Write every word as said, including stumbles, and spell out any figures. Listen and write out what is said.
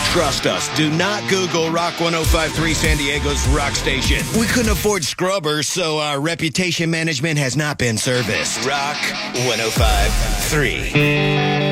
Trust us. Do not Google Rock one oh five point three San Diego's rock station. We couldn't afford scrubbers, so our reputation management has not been serviced. Rock one oh five point three.